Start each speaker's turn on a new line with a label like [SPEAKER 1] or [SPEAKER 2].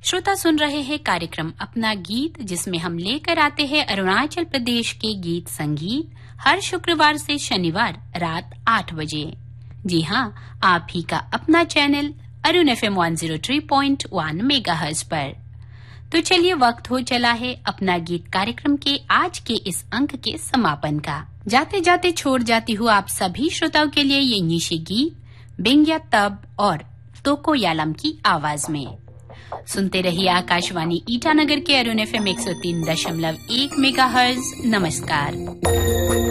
[SPEAKER 1] श्रोता सुन रहे हैं कार्यक्रम अपना गीत, जिसमें हम लेकर आते हैं अरुणाचल प्रदेश के गीत संगीत हर शुक्रवार से शनिवार रात 8 बजे। जी हाँ, आप ही का अपना चैनल अरुण FM 103.1 मेगाहर्ट्ज पर। तो चलिए, वक्त हो चला है अपना गीत कार्यक्रम के आज के इस अंक के समापन का। जाते जाते छोड़ जाती हूँ आप सभी श्रोताओं के लिए ये निशी गीत बेंग्या तब और तोको यालम की आवाज में। सुनते रहिए आकाशवाणी ईटानगर के अरुण FM 103.1 मेगाहर्ट्ज। नमस्कार।